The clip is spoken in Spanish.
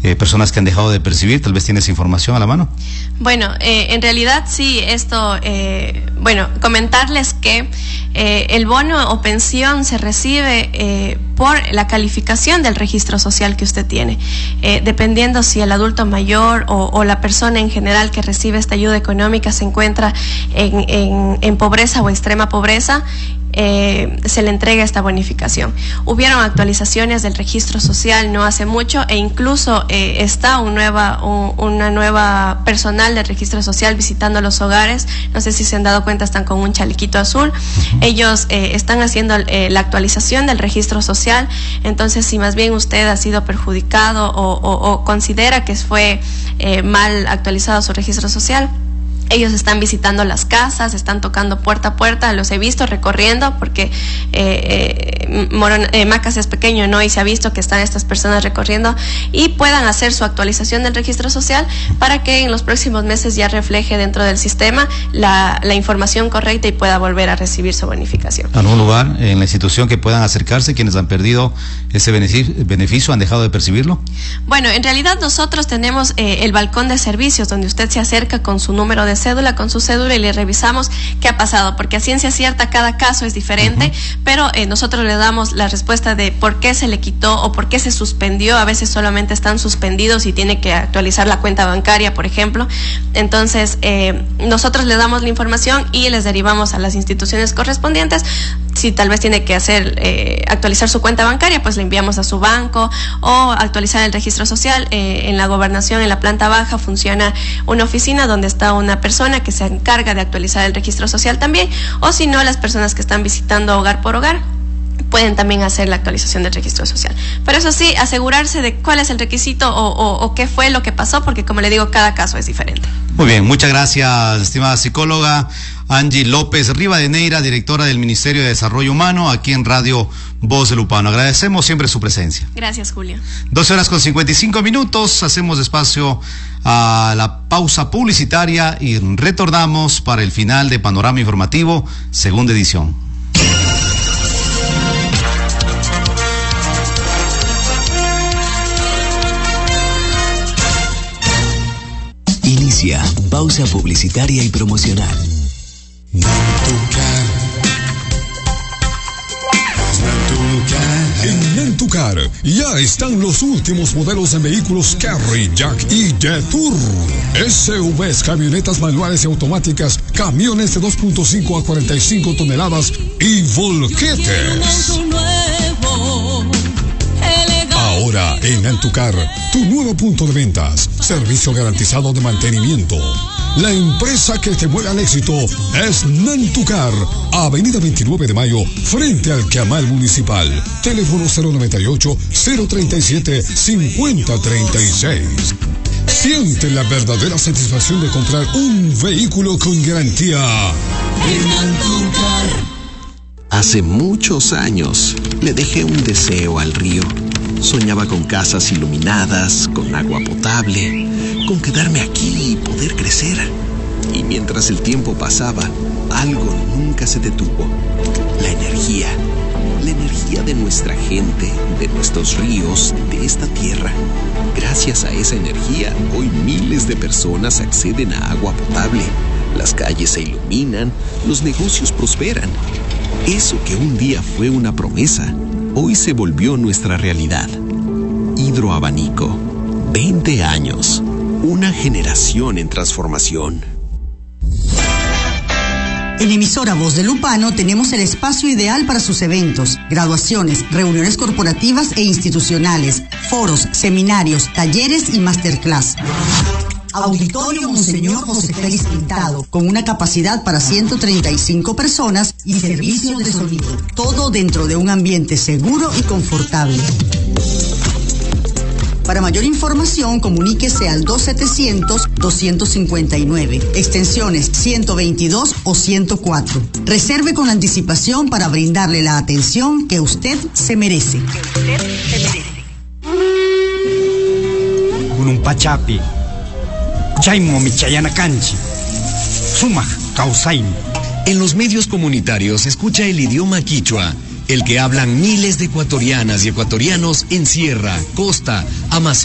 personas que han dejado de percibir. Tal vez tienes información a la mano. Bueno, en realidad sí, comentarles que el bono o pensión se recibe por la calificación del registro social que usted tiene. Dependiendo si el adulto mayor o la persona en general que recibe esta ayuda económica se encuentra en pobreza o extrema pobreza, se le entrega esta bonificación. Hubieron actualizaciones del registro social no hace mucho, e incluso está una nueva personal del registro social visitando los hogares. No sé si se han dado cuenta, están con un chalequito azul. Ellos están haciendo la actualización del registro social. Entonces, si más bien usted ha sido perjudicado o considera que fue mal actualizado su registro social, ellos están visitando las casas, están tocando puerta a puerta, los he visto recorriendo, porque Macas es pequeño, ¿no? Y se ha visto que están estas personas recorriendo y puedan hacer su actualización del registro social para que en los próximos meses ya refleje dentro del sistema la información correcta y pueda volver a recibir su bonificación. ¿Algún lugar en la institución que puedan acercarse quienes han perdido ese beneficio, han dejado de percibirlo? Bueno, en realidad nosotros tenemos el balcón de servicios donde usted se acerca con su número de cédula, con su cédula, y le revisamos qué ha pasado, porque a ciencia cierta cada caso es diferente, pero nosotros le damos la respuesta de por qué se le quitó o por qué se suspendió. A veces solamente están suspendidos y tiene que actualizar la cuenta bancaria, por ejemplo. Entonces, nosotros le damos la información y les derivamos a las instituciones correspondientes. Si tal vez tiene que actualizar su cuenta bancaria, pues le enviamos a su banco, o actualizar el registro social. En la gobernación, en la planta baja, funciona una oficina donde está una persona que se encarga de actualizar el registro social también, o si no, las personas que están visitando hogar por hogar pueden también hacer la actualización del registro social. Pero eso sí, asegurarse de cuál es el requisito o qué fue lo que pasó, porque como le digo, cada caso es diferente. Muy bien, muchas gracias, estimada psicóloga Angie López Rivadeneira, directora del Ministerio de Desarrollo Humano, aquí en Radio Voz de Lupano. Agradecemos siempre su presencia. Gracias, Julio. 12:55. Hacemos espacio a la pausa publicitaria y retornamos para el final de Panorama Informativo, segunda edición. Inicia pausa publicitaria y promocional. En Nentucar ya están los últimos modelos de vehículos Carry, Jack y Jetour. SUVs, camionetas manuales y automáticas, camiones de 2.5 a 45 toneladas y volquetes. Ahora en Nentucar, tu nuevo punto de ventas, servicio garantizado de mantenimiento. La empresa que te mueve al éxito es Nentucar, Avenida 29 de Mayo, frente al Camal Municipal. Teléfono 098-037-5036. Siente la verdadera satisfacción de comprar un vehículo con garantía en Nentucar. Hace muchos años le dejé un deseo al río. Soñaba con casas iluminadas, con agua potable, con quedarme aquí y poder crecer. Y mientras el tiempo pasaba, algo nunca se detuvo. La energía de nuestra gente, de nuestros ríos, de esta tierra. Gracias a esa energía, hoy miles de personas acceden a agua potable. Las calles se iluminan, los negocios prosperan. Eso que un día fue una promesa, hoy se volvió nuestra realidad. Hidroabanico, 20 años, una generación en transformación. En Emisora Voz de Lupano tenemos el espacio ideal para sus eventos, graduaciones, reuniones corporativas e institucionales, foros, seminarios, talleres y masterclass. Auditorio Monseñor José Félix Pintado, con una capacidad para 135 personas y servicio de sonido. Todo dentro de un ambiente seguro y confortable. Para mayor información, comuníquese al 2700-259, extensiones 122 o 104. Reserve con anticipación para brindarle la atención que usted se merece. Gunung Pachapi, Chaimo Michayana Canchi, Sumaj Causain. En los medios comunitarios se escucha el idioma quichua, el que hablan miles de ecuatorianas y ecuatorianos en sierra, costa, Amazonas.